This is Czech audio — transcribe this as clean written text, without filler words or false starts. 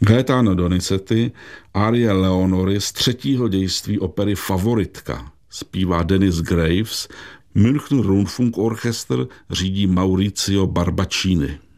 Gaetano Donizetti, árie Leonory z 3. dějství opery Favoritka. Zpívá Dennis Graves, Münchner Rundfunkorchester řídí Maurizio Barbaccini.